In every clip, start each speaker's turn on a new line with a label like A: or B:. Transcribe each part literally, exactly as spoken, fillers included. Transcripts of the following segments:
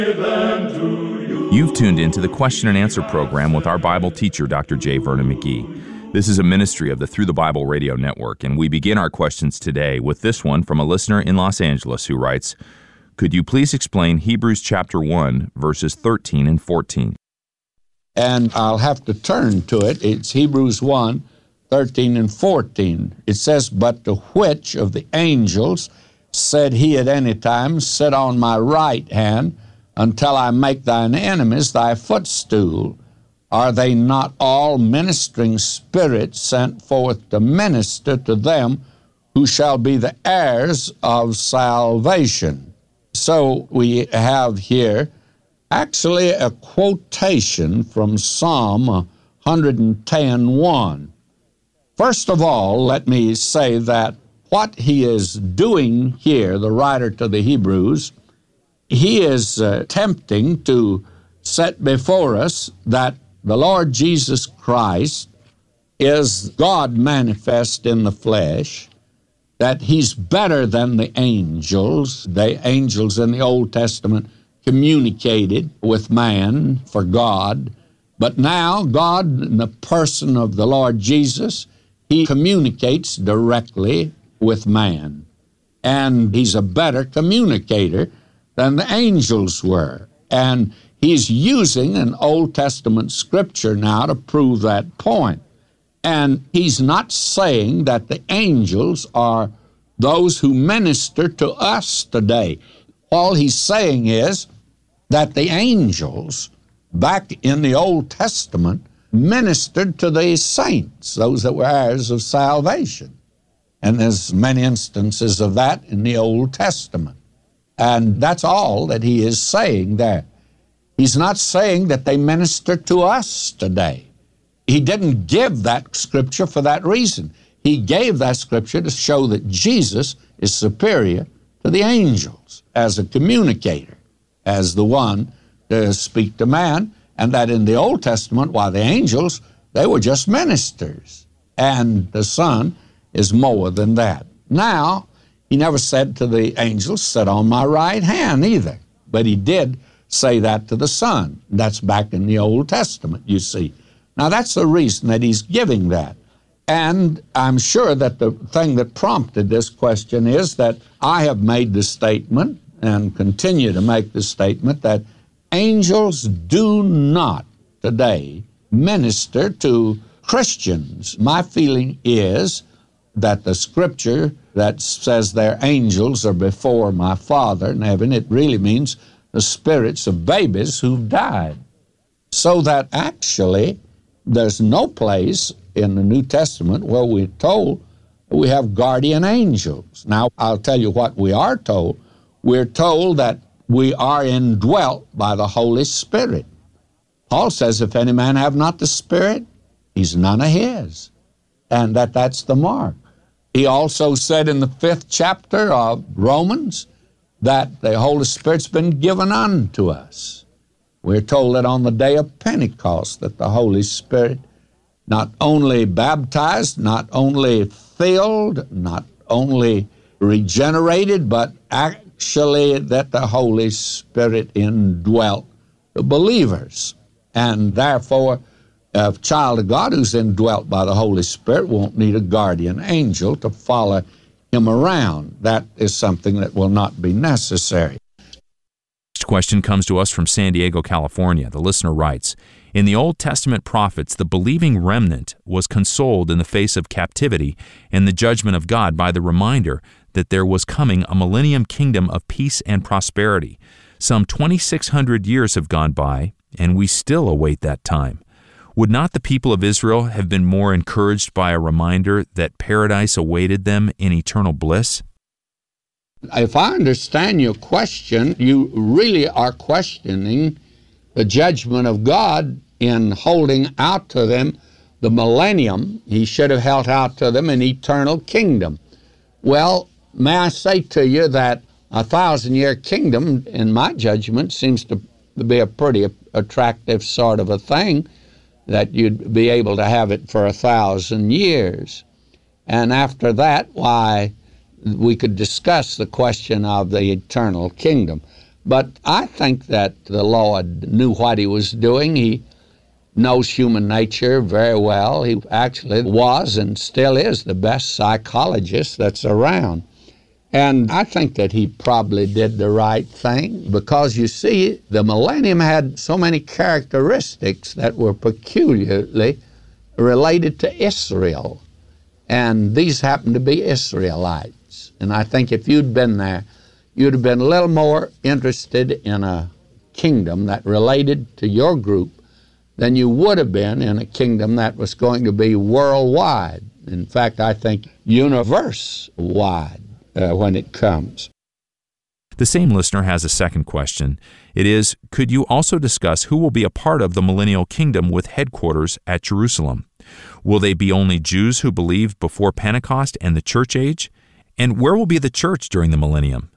A: You've tuned into the question and answer program with our Bible teacher, Doctor J. Vernon McGee. This is a ministry of the Through the Bible Radio Network, and we begin our questions today with this one from a listener in Los Angeles who writes, "Could you please explain Hebrews chapter one, verses thirteen and fourteen?
B: And I'll have to turn to it. It's Hebrews one, thirteen and fourteen. It says, "But to which of the angels said he at any time, Sit on my right hand, until I make thine enemies thy footstool? Are they not all ministering spirits sent forth to minister to them who shall be the heirs of salvation?" So we have here actually a quotation from Psalm one ten, one. First of all, let me say that what he is doing here, the writer to the Hebrews, he is uh, attempting to set before us that the Lord Jesus Christ is God manifest in the flesh, that he's better than the angels. The angels in the Old Testament communicated with man for God, but now God, in the person of the Lord Jesus, he communicates directly with man, and he's a better communicator than the angels were. And he's using an Old Testament scripture now to prove that point. And he's not saying that the angels are those who minister to us today. All he's saying is that the angels back in the Old Testament ministered to the saints, those that were heirs of salvation. And there's many instances of that in the Old Testament. And that's all that he is saying there. He's not saying that they minister to us today. He didn't give that scripture for that reason. He gave that scripture to show that Jesus is superior to the angels as a communicator, as the one to speak to man, and that in the Old Testament, while the angels, they were just ministers, and the Son is more than that. Now, he never said to the angels, "Sit on my right hand," either, but he did say that to the Son. That's back in the Old Testament, you see. Now, that's the reason that he's giving that. And I'm sure that the thing that prompted this question is that I have made the statement and continue to make the statement that angels do not today minister to Christians. My feeling is that the scripture that says their angels are before my Father in heaven, it really means the spirits of babies who've died. So that actually there's no place in the New Testament where we're told we have guardian angels. Now, I'll tell you what we are told. We're told that we are indwelt by the Holy Spirit. Paul says, if any man have not the Spirit, he's none of his, and that that's the mark. He also said in the fifth chapter of Romans that the Holy Spirit's been given unto us. We're told that on the day of Pentecost that the Holy Spirit not only baptized, not only filled, not only regenerated, but actually that the Holy Spirit indwelt the believers. And therefore, a child of God who's indwelt by the Holy Spirit won't need a guardian angel to follow him around. That is something that will not be necessary.
A: Next question comes to us from San Diego, California. The listener writes, "In the Old Testament prophets, the believing remnant was consoled in the face of captivity and the judgment of God by the reminder that there was coming a millennium kingdom of peace and prosperity. Some twenty-six hundred years have gone by, and we still await that time. Would not the people of Israel have been more encouraged by a reminder that paradise awaited them in eternal bliss?"
B: If I understand your question, you really are questioning the judgment of God in holding out to them the millennium. He should have held out to them an eternal kingdom. Well, may I say to you that a thousand-year kingdom, in my judgment, seems to be a pretty attractive sort of a thing, that you'd be able to have it for a thousand years. And after that, why, we could discuss the question of the eternal kingdom. But I think that the Lord knew what he was doing. He knows human nature very well. He actually was and still is the best psychologist that's around. And I think that he probably did the right thing because, you see, the millennium had so many characteristics that were peculiarly related to Israel. And these happened to be Israelites. And I think if you'd been there, you'd have been a little more interested in a kingdom that related to your group than you would have been in a kingdom that was going to be worldwide. In fact, I think universe-wide. Uh, when it comes.
A: The same listener has a second question. It is, could you also discuss who will be a part of the millennial kingdom with headquarters at Jerusalem? Will they be only Jews who believed before Pentecost and the church age? And where will be the church during the millennium?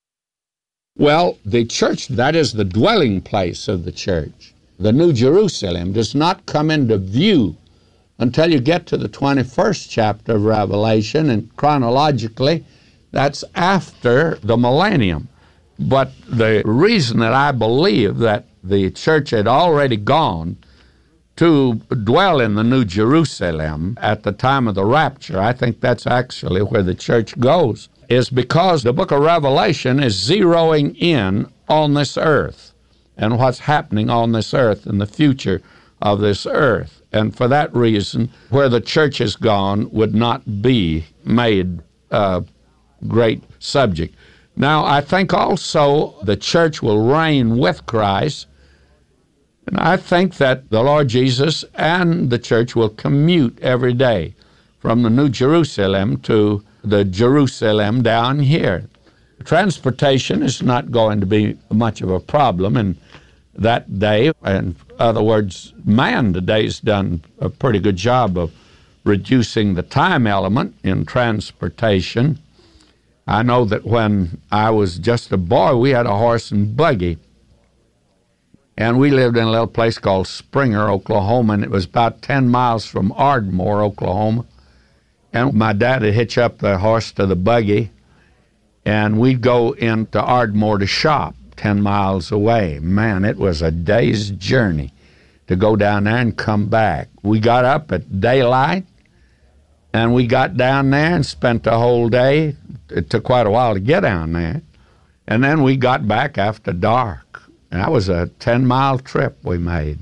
B: Well, the church, that is the dwelling place of the church. The New Jerusalem does not come into view until you get to the twenty-first chapter of Revelation, and chronologically, that's after the millennium. But the reason that I believe that the church had already gone to dwell in the New Jerusalem at the time of the rapture, I think that's actually where the church goes, is because the book of Revelation is zeroing in on this earth and what's happening on this earth and the future of this earth. And for that reason, where the church is gone would not be made uh, great subject. Now, I think also the church will reign with Christ, and I think that the Lord Jesus and the church will commute every day from the New Jerusalem to the Jerusalem down here. Transportation is not going to be much of a problem in that day. In other words, man today has done a pretty good job of reducing the time element in transportation. I know that when I was just a boy, we had a horse and buggy, and we lived in a little place called Springer, Oklahoma, and it was about ten miles from Ardmore, Oklahoma. And my dad would hitch up the horse to the buggy, and we'd go into Ardmore to shop ten miles away. Man, it was a day's journey to go down there and come back. We got up at daylight, and we got down there and spent the whole day. It took quite a while to get down there. And then we got back after dark. And that was a ten-mile trip we made.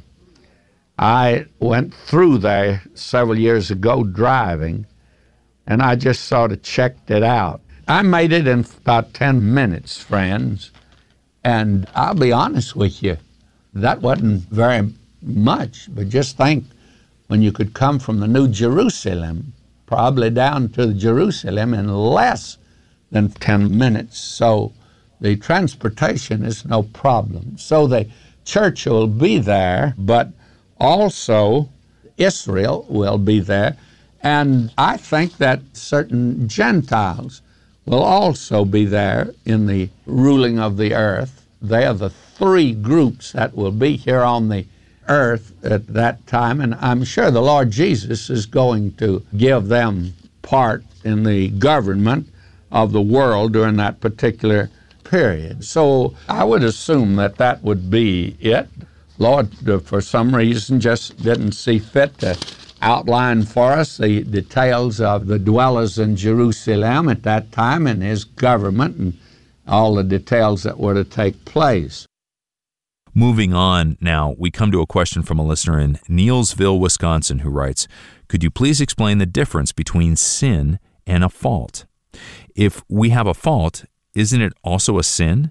B: I went through there several years ago driving, and I just sort of checked it out. I made it in about ten minutes, friends. And I'll be honest with you, that wasn't very much. But just think, when you could come from the New Jerusalem, probably down to Jerusalem in less than ten minutes. So the transportation is no problem. So the church will be there, but also Israel will be there. And I think that certain Gentiles will also be there in the ruling of the earth. They are the three groups that will be here on the earth at that time, and I'm sure the Lord Jesus is going to give them part in the government of the world during that particular period. So I would assume that that would be it. Lord, for some reason, just didn't see fit to outline for us the details of the dwellers in Jerusalem at that time and his government and all the details that were to take place.
A: Moving on now, we come to a question from a listener in Neillsville, Wisconsin, who writes, could you please explain the difference between sin and a fault? If we have a fault, isn't it also a sin?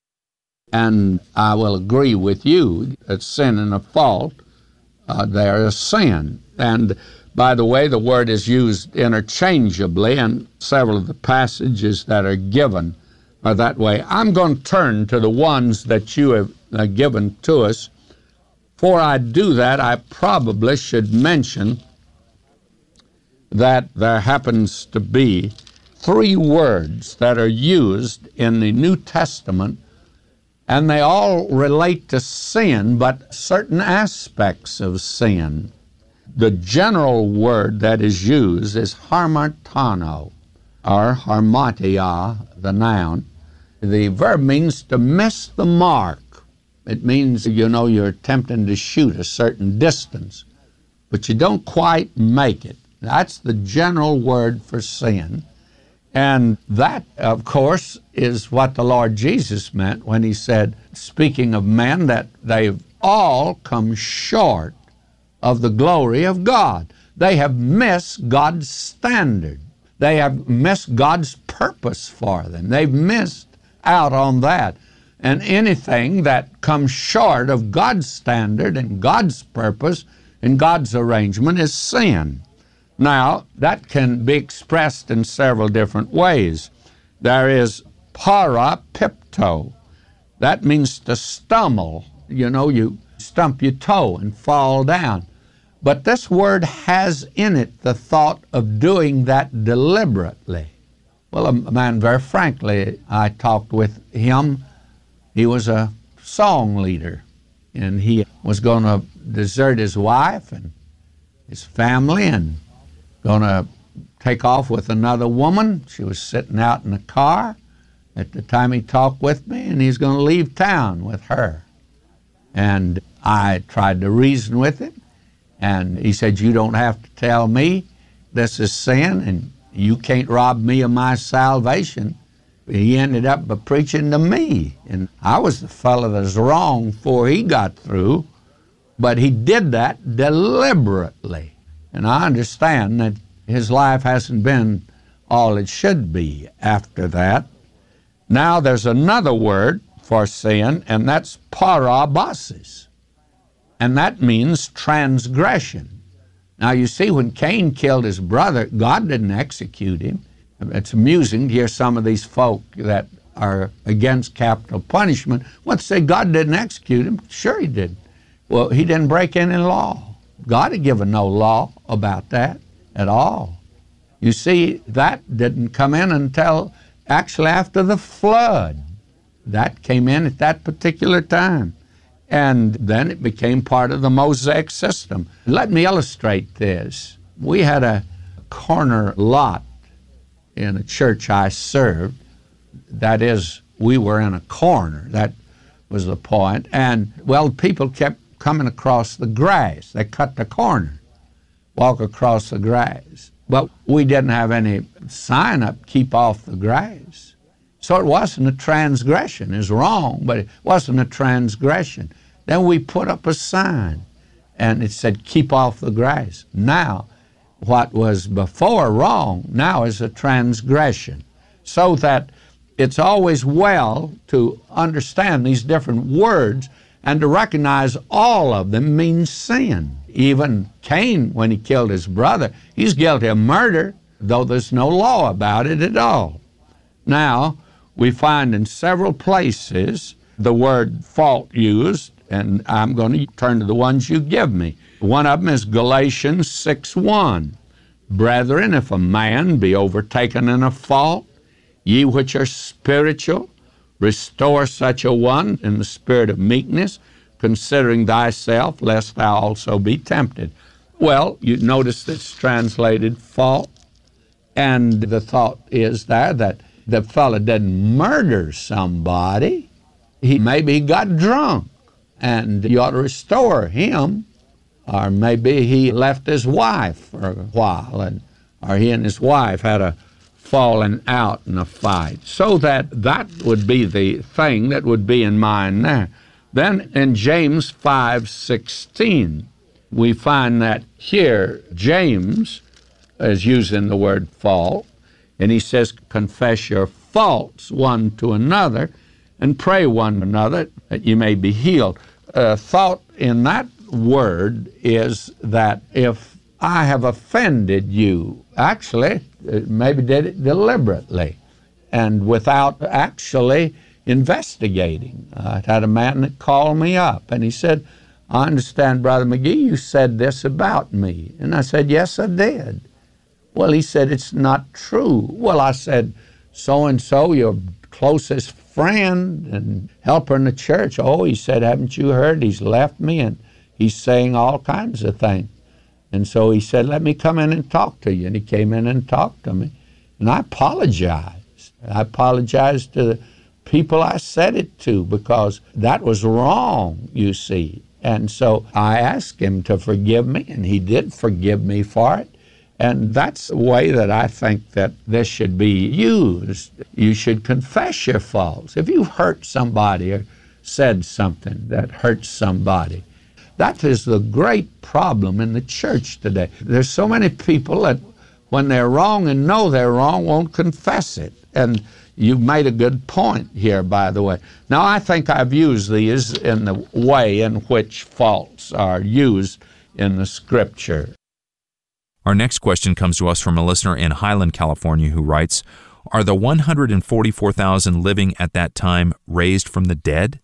B: And I will agree with you that sin and a fault, uh, they're a sin. And by the way, the word is used interchangeably in several of the passages that are given are that way. I'm going to turn to the ones that you have uh, given to us. Before I do that, I probably should mention that there happens to be three words that are used in the New Testament, and they all relate to sin, but certain aspects of sin. The general word that is used is harmatano, or harmatia, the noun, The verb means to miss the mark. It means, you know, you're attempting to shoot a certain distance, but you don't quite make it. That's the general word for sin. And that, of course, is what the Lord Jesus meant when he said, speaking of men, that they've all come short of the glory of God. They have missed God's standard. They have missed God's purpose for them. They've missed out on that. And anything that comes short of God's standard and God's purpose and God's arrangement is sin. Now, that can be expressed in several different ways. There is parapipto. That means to stumble. You know, you stump your toe and fall down. But this word has in it the thought of doing that deliberately. Well, a man, very frankly, I talked with him. He was a song leader, and he was going to desert his wife and his family and going to take off with another woman. She was sitting out in the car at the time he talked with me, and he's going to leave town with her. And I tried to reason with him, and he said, you don't have to tell me this is sin, and you can't rob me of my salvation. He ended up preaching to me, and I was the fellow that was wrong before he got through, but he did that deliberately. And I understand that his life hasn't been all it should be after that. Now there's another word for sin, and that's parabasis, and that means transgression. Now you see, when Cain killed his brother, God didn't execute him. It's amusing to hear some of these folk that are against capital punishment want to say God didn't execute him. Sure he did. Well, he didn't break any law. God had given no law about that at all. You see, that didn't come in until actually after the flood. That came in at that particular time. And then it became part of the Mosaic system. Let me illustrate this. We had a corner lot in a church I served. That is, we were in a corner. That was the point. And, well, people kept coming across the grass. They cut the corner, walk across the grass. But we didn't have any sign up, keep off the grass. So it wasn't a transgression. It was wrong, but it wasn't a transgression. Then we put up a sign, and it said, keep off the grass. Now, what was before wrong now is a transgression. So that it's always well to understand these different words and to recognize all of them mean sin. Even Cain, when he killed his brother, he's guilty of murder, though there's no law about it at all. Now, we find in several places the word fault used, and I'm going to turn to the ones you give me. One of them is Galatians six one. Brethren, if a man be overtaken in a fault, ye which are spiritual, restore such a one in the spirit of meekness, considering thyself, lest thou also be tempted. Well, you notice it's translated fault, and the thought is there that the fellow didn't murder somebody. He maybe he got drunk, and you ought to restore him. Or maybe he left his wife for a while, and or he and his wife had a falling out in a fight. So that that would be the thing that would be in mind there. Then in James five sixteen, we find that here James is using the word fault, and he says, confess your faults one to another and pray one another that you may be healed. Uh, thought in that word is that if I have offended you, actually, maybe did it deliberately and without actually investigating. I had a man that called me up, and he said, I understand, Brother McGee, you said this about me. And I said, yes, I did. Well, he said, it's not true. Well, I said, so-and-so, your closest friend and helper in the church. Oh, he said, haven't you heard? He's left me, and he's saying all kinds of things. And so he said, let me come in and talk to you. And he came in and talked to me. And I apologized. I apologized to the people I said it to, because that was wrong, you see. And so I asked him to forgive me, and he did forgive me for it. And that's the way that I think that this should be used. You should confess your faults. If you hurt somebody or said something that hurts somebody, that is the great problem in the church today. There's so many people that when they're wrong and know they're wrong won't confess it. And you've made a good point here, by the way. Now, I think I've used these in the way in which faults are used in the Scripture.
A: Our next question comes to us from a listener in Highland, California, who writes, "Are the one hundred forty-four thousand living at that time raised from the dead?"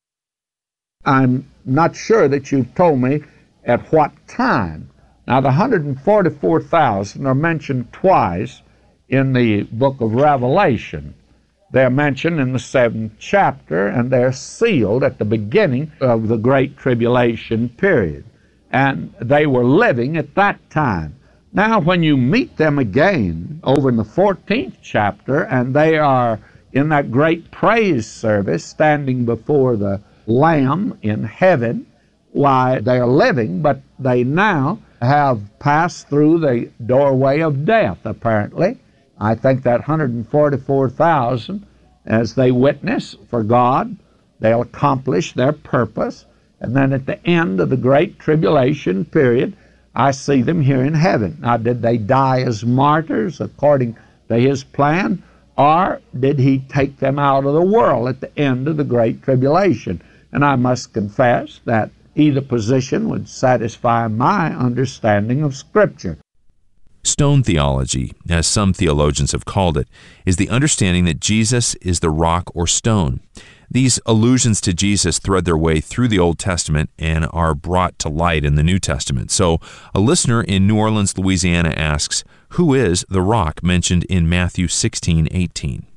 B: I'm not sure that you've told me at what time. Now, the one hundred forty-four thousand are mentioned twice in the book of Revelation. They're mentioned in the seventh chapter, and they're sealed at the beginning of the Great Tribulation period. And they were living at that time. Now, when you meet them again over in the fourteenth chapter, and they are in that great praise service standing before the Lamb in heaven, why, they are living, but they now have passed through the doorway of death, apparently. I think that one hundred forty-four thousand, as they witness for God, they'll accomplish their purpose. And then at the end of the Great Tribulation period, I see them here in heaven. Now, did they die as martyrs according to His plan, or did He take them out of the world at the end of the Great Tribulation? And I must confess that either position would satisfy my understanding of Scripture.
A: Stone theology, as some theologians have called it, is the understanding that Jesus is the rock or stone. These allusions to Jesus thread their way through the Old Testament and are brought to light in the New Testament. So, a listener in New Orleans, Louisiana asks, who is the rock mentioned in Matthew sixteen eighteen?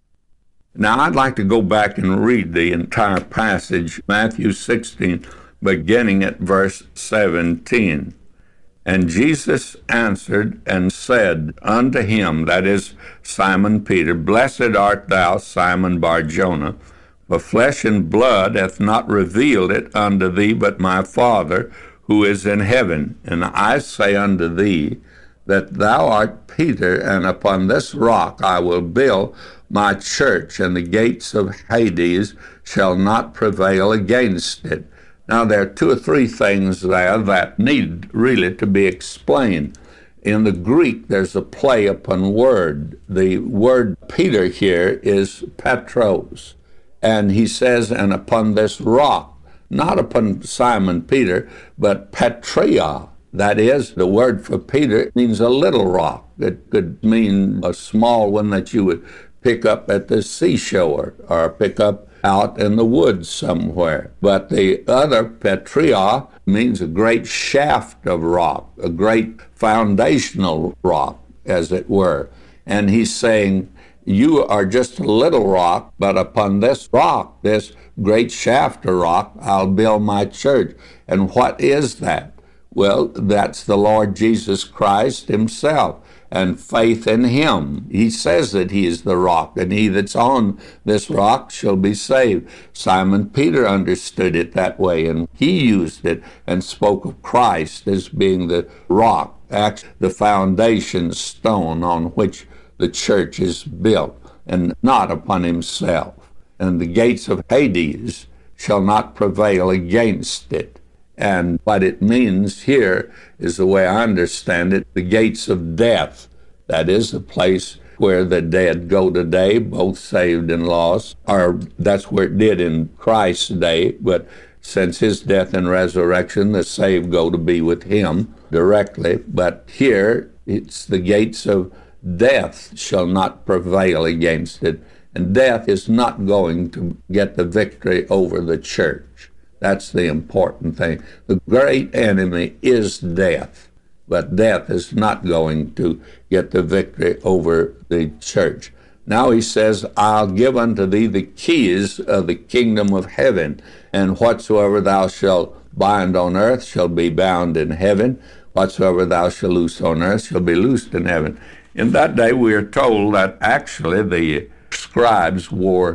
B: Now, I'd like to go back and read the entire passage, Matthew sixteen, beginning at verse seventeen. And Jesus answered and said unto him, that is Simon Peter, Blessed art thou, Simon Bar-Jonah, for flesh and blood hath not revealed it unto thee, but my Father who is in heaven. And I say unto thee, that thou art Peter, and upon this rock I will build my church, and the gates of Hades shall not prevail against it. Now, there are two or three things there that need really to be explained. In the Greek, there's a play upon word. The word Peter here is Petros. And he says, and upon this rock, not upon Simon Peter, but Petria. That is, the word for Peter means a little rock. It could mean a small one that you would pick up at the seashore or pick up out in the woods somewhere. But the other, Petria, means a great shaft of rock, a great foundational rock, as it were. And he's saying, you are just a little rock, but upon this rock, this great shaft of rock, I'll build my church. And what is that? Well, that's the Lord Jesus Christ Himself, and faith in Him. He says that He is the rock, and he that's on this rock shall be saved. Simon Peter understood it that way, and he used it and spoke of Christ as being the rock, actually the foundation stone on which the church is built, and not upon himself. And the gates of Hades shall not prevail against it. And what it means here is, the way I understand it, the gates of death. That is the place where the dead go today, both saved and lost. Or that's where it did in Christ's day, but since His death and resurrection, the saved go to be with Him directly. But here, it's the gates of death shall not prevail against it. And death is not going to get the victory over the church. That's the important thing. The great enemy is death, but death is not going to get the victory over the church. Now he says, I'll give unto thee the keys of the kingdom of heaven, and whatsoever thou shalt bind on earth shall be bound in heaven, whatsoever thou shalt loose on earth shall be loosed in heaven. In that day we are told that actually the scribes wore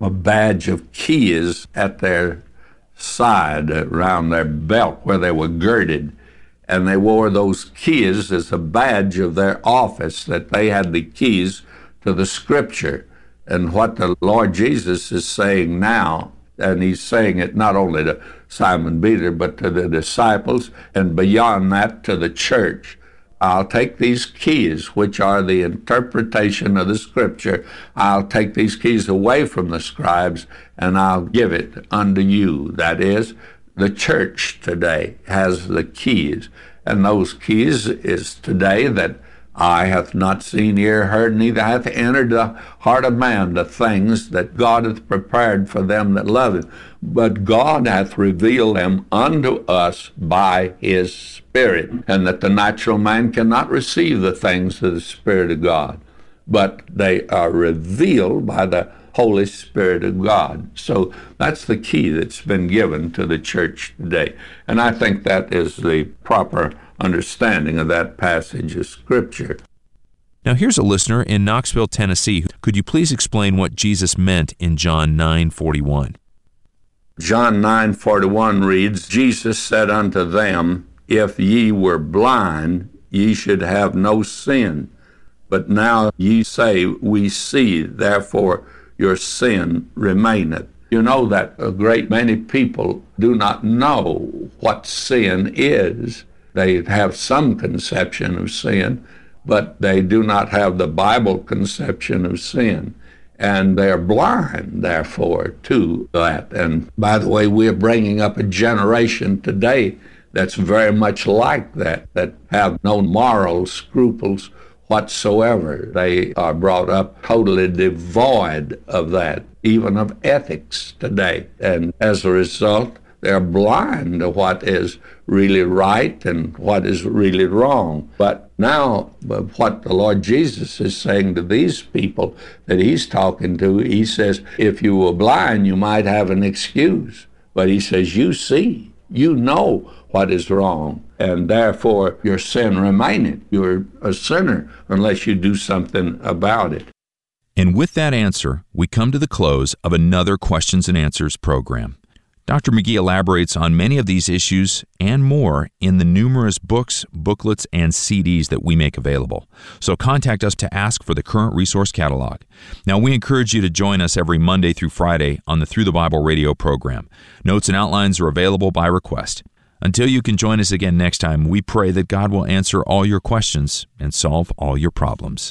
B: a badge of keys at their side, around their belt where they were girded. And they wore those keys as a badge of their office, that they had the keys to the Scripture. And what the Lord Jesus is saying now, and he's saying it not only to Simon Peter, but to the disciples, and beyond that to the church. I'll take these keys, which are the interpretation of the Scripture, I'll take these keys away from the scribes, and I'll give it unto you. That is, the church today has the keys. And those keys is today that eye hath not seen, ear heard, neither hath entered the heart of man the things that God hath prepared for them that love him. But God hath revealed them unto us by his Spirit, and that the natural man cannot receive the things of the Spirit of God, but they are revealed by the Holy Spirit of God. So that's the key that's been given to the church today. And I think that is the proper understanding of that passage of Scripture.
A: Now here's a listener in Knoxville, Tennessee. Could you please explain what Jesus meant in John nine forty-one?
B: John nine forty-one reads, Jesus said unto them, If ye were blind, ye should have no sin. But now ye say, We see, therefore your sin remaineth. You know that a great many people do not know what sin is. They have some conception of sin, but they do not have the Bible conception of sin. And they're blind, therefore, to that. And by the way, we're bringing up a generation today that's very much like that, that have no moral scruples whatsoever. They are brought up totally devoid of that, even of ethics today. And as a result, they're blind to what is really right and what is really wrong. But now, what the Lord Jesus is saying to these people that he's talking to, he says, if you were blind, you might have an excuse. But he says, you see, you know what is wrong, and therefore your sin remaineth. You're a sinner unless you do something about it.
A: And with that answer, we come to the close of another Questions and Answers program. Doctor McGee elaborates on many of these issues and more in the numerous books, booklets, and C Ds that we make available. So contact us to ask for the current resource catalog. Now, we encourage you to join us every Monday through Friday on the Through the Bible radio program. Notes and outlines are available by request. Until you can join us again next time, we pray that God will answer all your questions and solve all your problems.